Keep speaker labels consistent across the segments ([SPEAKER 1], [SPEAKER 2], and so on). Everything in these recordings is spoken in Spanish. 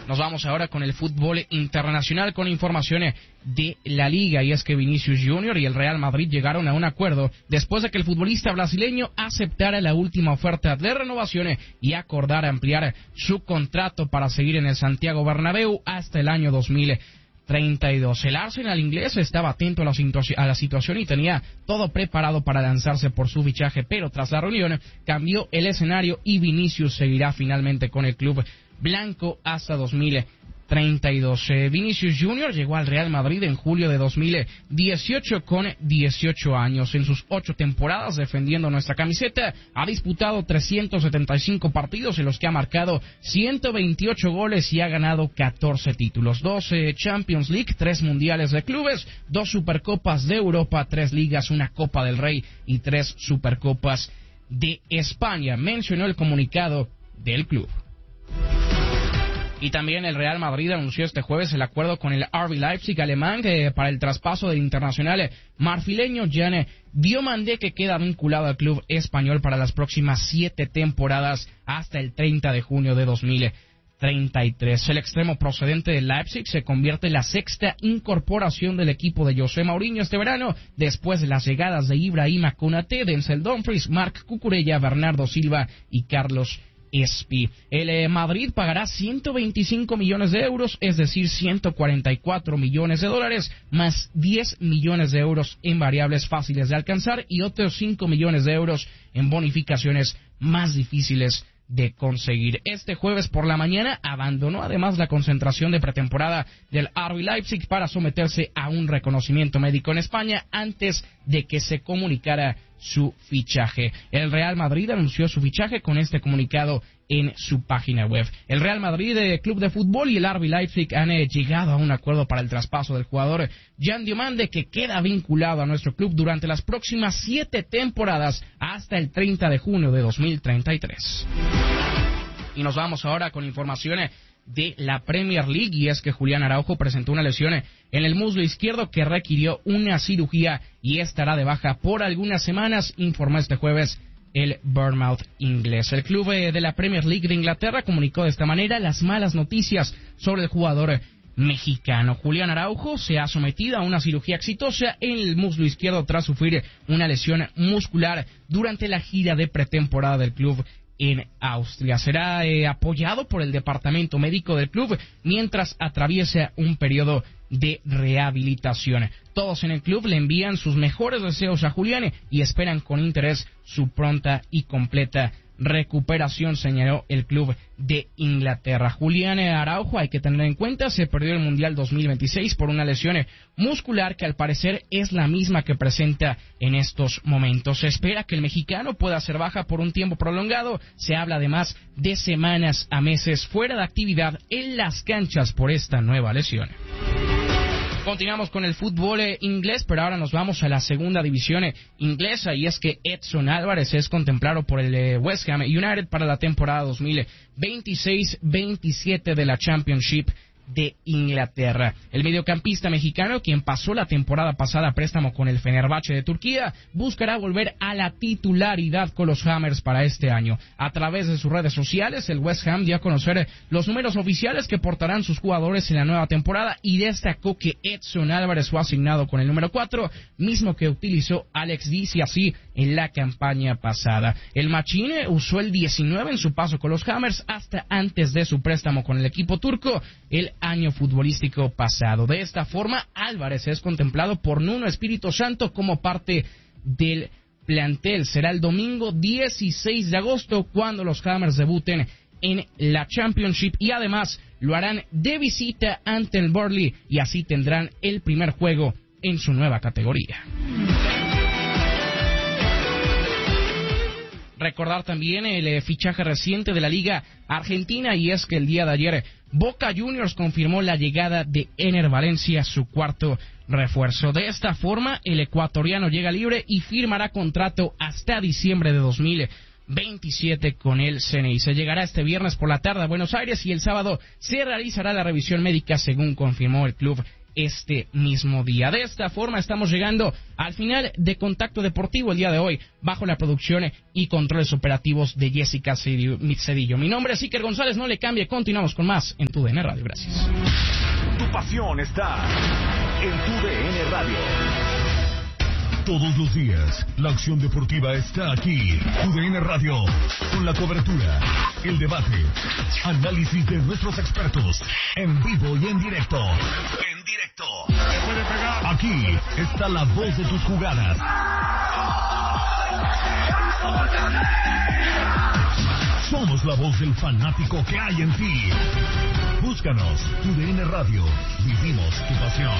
[SPEAKER 1] Nos vamos ahora con el fútbol internacional con informaciones de la Liga, y es que Vinicius Junior y el Real Madrid llegaron a un acuerdo después de que el futbolista brasileño aceptara la última oferta de renovaciones y acordara ampliar su contrato para seguir en el Santiago Bernabéu hasta el año 2032. El Arsenal inglés estaba atento a la situación y tenía todo preparado para lanzarse por su fichaje, pero tras la reunión cambió el escenario y Vinicius seguirá finalmente con el club blanco hasta 2032. Vinicius Junior llegó al Real Madrid en julio de 2018 con 18 años. En sus 8 temporadas defendiendo nuestra camiseta, ha disputado 375 partidos en los que ha marcado 128 goles y ha ganado 14 títulos. 12 Champions League, 3 Mundiales de Clubes, 2 Supercopas de Europa, 3 Ligas, 1 Copa del Rey y 3 Supercopas de España, mencionó el comunicado del club. Y también el Real Madrid anunció este jueves el acuerdo con el RB Leipzig alemán para el traspaso del internacional marfileño Jan Diomande, que queda vinculado al club español para las próximas 7 temporadas hasta el 30 de junio de 2033. El extremo procedente de Leipzig se convierte en la 6ª incorporación del equipo de José Mourinho este verano, después de las llegadas de Ibrahima Konaté, Denzel Dumfries, Marc Cucurella, Bernardo Silva y Carlos Espi. El Madrid pagará 125 millones de euros, es decir, 144 millones de dólares, más 10 millones de euros en variables fáciles de alcanzar y otros 5 millones de euros en bonificaciones más difíciles de conseguir. Este jueves por la mañana abandonó además la concentración de pretemporada del RB Leipzig para someterse a un reconocimiento médico en España antes de que se comunicara su fichaje. El Real Madrid anunció su fichaje con este comunicado en su página web. El Real Madrid, Club de Fútbol y el RB Leipzig han llegado a un acuerdo para el traspaso del jugador Jan Diomande, que queda vinculado a nuestro club durante las próximas 7 temporadas hasta el 30 de junio de 2033. Y nos vamos ahora con informaciones de la Premier League, y es que Julián Araujo presentó una lesión en el muslo izquierdo que requirió una cirugía y estará de baja por algunas semanas, informó este jueves el Bournemouth inglés. El club de la Premier League de Inglaterra comunicó de esta manera las malas noticias sobre el jugador mexicano. Julián Araujo se ha sometido a una cirugía exitosa en el muslo izquierdo tras sufrir una lesión muscular durante la gira de pretemporada del club en Austria. Será apoyado por el departamento médico del club mientras atraviesa un periodo de rehabilitación. Todos en el club le envían sus mejores deseos a Julián y esperan con interés su pronta y completa recuperación, señaló el club de Inglaterra. Julián Araujo, hay que tener en cuenta, se perdió el Mundial 2026 por una lesión muscular que al parecer es la misma que presenta en estos momentos. Se espera que el mexicano pueda ser baja por un tiempo prolongado. Se habla además de semanas a meses fuera de actividad en las canchas por esta nueva lesión. Continuamos con el fútbol inglés, pero ahora nos vamos a la segunda división inglesa, y es que Edson Álvarez es contemplado por el West Ham United para la temporada 2026-27 de la Championship de Inglaterra. El mediocampista mexicano, quien pasó la temporada pasada a préstamo con el Fenerbahce de Turquía, buscará volver a la titularidad con los Hammers para este año. A través de sus redes sociales, el West Ham dio a conocer los números oficiales que portarán sus jugadores en la nueva temporada y destacó que Edson Álvarez fue asignado con el número 4, mismo que utilizó Alex Diciassi en la campaña pasada. El Machín usó el 19 en su paso con los Hammers hasta antes de su préstamo con el equipo turco el año futbolístico pasado. De esta forma, Álvarez es contemplado por Nuno Espíritu Santo como parte del plantel. Será el domingo 16 de agosto cuando los Hammers debuten en la Championship y además lo harán de visita ante el Burnley y así tendrán el primer juego en su nueva categoría. Recordar también el fichaje reciente de la Liga Argentina, y es que el día de ayer Boca Juniors confirmó la llegada de Ener Valencia, su cuarto refuerzo. De esta forma, el ecuatoriano llega libre y firmará contrato hasta diciembre de 2027 con el CNI. Se llegará este viernes por la tarde a Buenos Aires y el sábado se realizará la revisión médica, según confirmó el club este mismo día. De esta forma estamos llegando al final de Contacto Deportivo el día de hoy, bajo la producción y controles operativos de Jessica Cedillo. Mi nombre es Iker González, no le cambie, continuamos con más en TUDN Radio. Gracias.
[SPEAKER 2] Tu pasión está en TUDN Radio. Todos los días, la acción deportiva está aquí. TUDN Radio, con la cobertura, el debate, análisis de nuestros expertos, en vivo y en directo. Aquí está la voz de tus jugadas. Somos la voz del fanático que hay en ti. Búscanos, TUDN Radio. Vivimos tu pasión.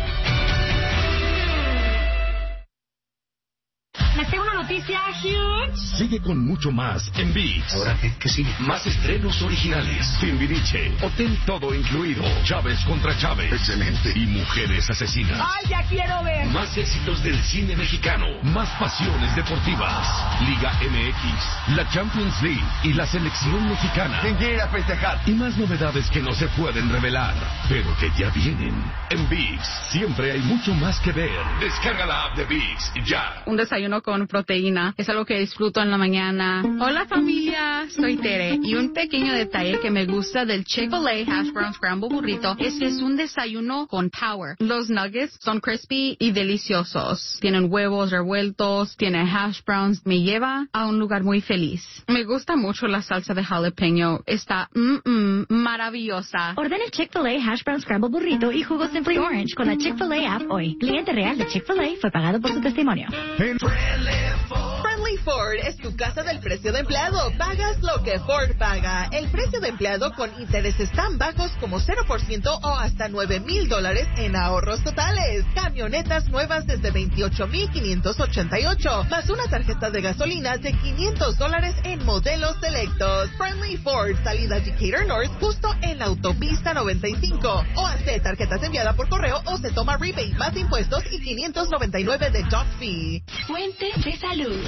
[SPEAKER 3] Les tengo una noticia huge.
[SPEAKER 2] Sigue con mucho más en ViX.
[SPEAKER 4] ¿Ahora qué sigue?
[SPEAKER 2] Más estrenos originales. Timbiriche, Hotel Todo Incluido, Chávez contra Chávez.
[SPEAKER 4] Excelente.
[SPEAKER 2] Y Mujeres Asesinas.
[SPEAKER 3] ¡Ay, ya quiero ver!
[SPEAKER 2] Más éxitos del cine mexicano. Más pasiones deportivas. Liga MX, la Champions League y la selección mexicana.
[SPEAKER 4] ¿Quién quiere ir a festejar?
[SPEAKER 2] Y más novedades que no se pueden revelar, pero que ya vienen. En ViX siempre hay mucho más que ver. Descarga la app de ViX ya.
[SPEAKER 5] Un desayuno con proteína es algo que disfruto en la mañana. Hola familia, soy Tere y un pequeño detalle que me gusta del Chick-fil-A Hash Brown Scramble Burrito es que es un desayuno con power. Los nuggets son crispy y deliciosos. Tienen huevos revueltos, tienen hash browns. Me lleva a un lugar muy feliz. Me gusta mucho la salsa de jalapeño. Está maravillosa.
[SPEAKER 3] Ordena el Chick-fil-A Hash Brown Scramble Burrito y jugo Simply Orange con la Chick-fil-A app hoy. Cliente real de Chick-fil-A fue pagado por su testimonio.
[SPEAKER 6] Friendly Ford es tu casa del precio de empleado. Pagas lo que Ford paga. El precio de empleado con intereses tan bajos como 0% o hasta $9,000 en ahorros totales. Camionetas nuevas desde $28,588, más una tarjeta de gasolina de $500 en modelos selectos. Friendly Ford, salida Decatur North, justo en la autopista 95. O hace tarjetas enviadas por correo o se toma rebate más impuestos y $599 de dock fee.
[SPEAKER 3] Fuente de salud.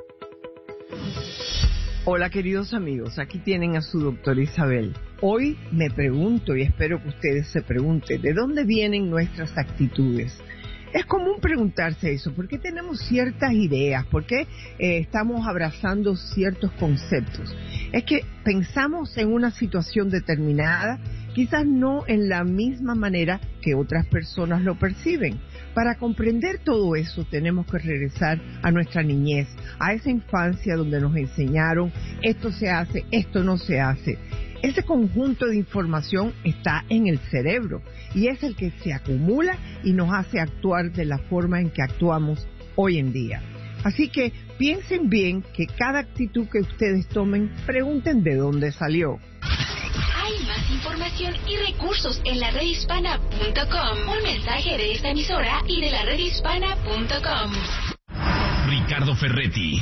[SPEAKER 7] Hola queridos amigos, aquí tienen a su doctora Isabel. Hoy me pregunto y espero que ustedes se pregunten, ¿de dónde vienen nuestras actitudes? Es común preguntarse eso, ¿por qué tenemos ciertas ideas? ¿Por qué estamos abrazando ciertos conceptos? Es que pensamos en una situación determinada, quizás no en la misma manera que otras personas lo perciben. Para comprender todo eso tenemos que regresar a nuestra niñez, a esa infancia donde nos enseñaron esto se hace, esto no se hace. Ese conjunto de información está en el cerebro y es el que se acumula y nos hace actuar de la forma en que actuamos hoy en día. Así que piensen bien que cada actitud que ustedes tomen, pregunten de dónde salió.
[SPEAKER 3] Hay más información y recursos en la redhispana.com. Un mensaje de esta emisora y de la redhispana.com.
[SPEAKER 2] Ricardo Ferretti,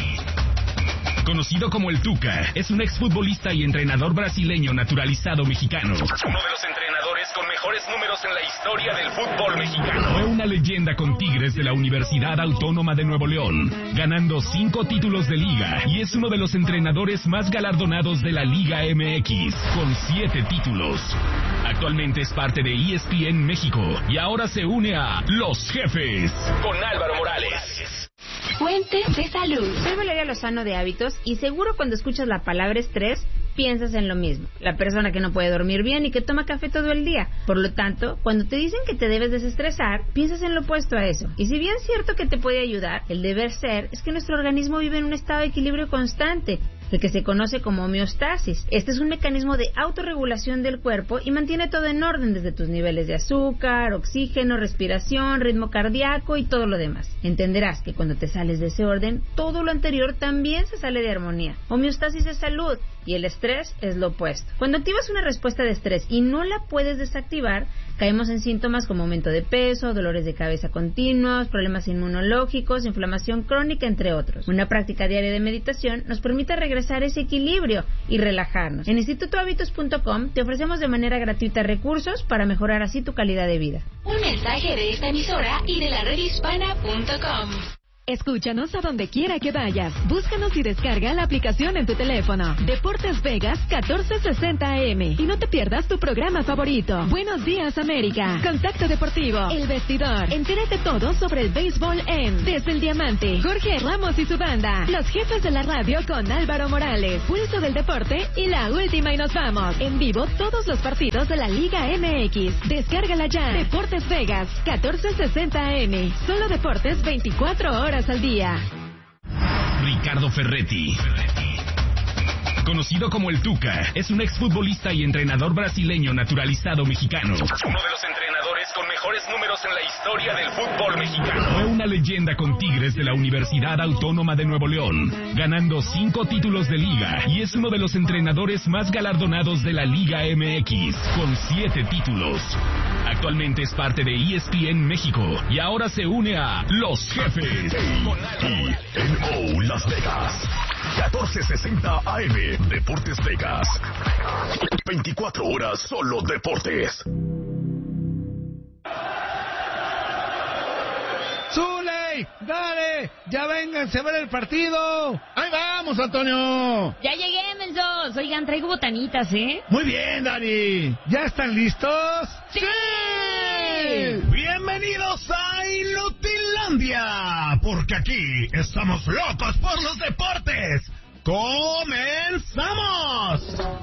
[SPEAKER 2] conocido como el Tuca, es un exfutbolista y entrenador brasileño naturalizado mexicano. Uno de los entrenadores con mejores números en la historia del fútbol mexicano. Fue una leyenda con Tigres de la Universidad Autónoma de Nuevo León, ganando 5 títulos de liga, y es uno de los entrenadores más galardonados de la Liga MX, con 7 títulos. Actualmente es parte de ESPN México y ahora se une a Los Jefes con Álvaro Morales.
[SPEAKER 3] Fuente de salud.
[SPEAKER 8] Soy Valeria Lozano de Hábitos y seguro cuando escuchas la palabra estrés piensas en lo mismo. La persona que no puede dormir bien y que toma café todo el día. Por lo tanto, cuando te dicen que te debes desestresar, piensas en lo opuesto a eso. Y si bien es cierto que te puede ayudar, el deber ser es que nuestro organismo vive en un estado de equilibrio constante, el que se conoce como homeostasis. Este es un mecanismo de autorregulación del cuerpo y mantiene todo en orden, desde tus niveles de azúcar, oxígeno, respiración, ritmo cardíaco y todo lo demás. Entenderás que cuando te sales de ese orden, todo lo anterior también se sale de armonía. Homeostasis es salud y el estrés es lo opuesto. Cuando activas una respuesta de estrés y no la puedes desactivar, caemos en síntomas como aumento de peso, dolores de cabeza continuos, problemas inmunológicos, inflamación crónica, entre otros. Una práctica diaria de meditación nos permite regresar a ese equilibrio y relajarnos. En institutohabitos.com te ofrecemos de manera gratuita recursos para mejorar así tu calidad de vida.
[SPEAKER 3] Un mensaje de esta emisora y de la redhispana.com.
[SPEAKER 4] Escúchanos a donde quiera que vayas. Búscanos y descarga la aplicación en tu teléfono. Deportes Vegas 1460 AM. Y no te pierdas tu programa favorito. Buenos días, América. Contacto Deportivo. El Vestidor. Entérate todo sobre el béisbol en Desde el Diamante. Jorge Ramos y su banda. Los jefes de la radio con Álvaro Morales. Pulso del deporte y la última y nos vamos. En vivo todos los partidos de la Liga MX. Descárgala ya. Deportes Vegas 1460 AM. Solo deportes 24 horas al día.
[SPEAKER 2] Ricardo Ferretti, conocido como el Tuca, es un exfutbolista y entrenador brasileño naturalizado mexicano. Uno de los entrenadores con mejores números en la historia del fútbol mexicano. Fue una leyenda con Tigres de la Universidad Autónoma de Nuevo León, ganando 5 títulos de liga, y es uno de los entrenadores más galardonados de la Liga MX, con 7 títulos. Actualmente es parte de ESPN México y ahora se une a Los Jefes.
[SPEAKER 9] TNO Las Vegas. 1460 AM. Deportes Vegas. 24 horas solo deportes.
[SPEAKER 10] ¡Zuley! ¡Dale! ¡Ya vénganse a ver el partido! ¡Ahí vamos, Antonio!
[SPEAKER 8] Ya llegué, mensos. Oigan, traigo botanitas, ¿eh?
[SPEAKER 10] Muy bien, Dani. ¿Ya están listos?
[SPEAKER 8] ¡Sí!
[SPEAKER 9] Bienvenidos a Inutilandia, porque aquí estamos locos por los deportes. ¡Comenzamos!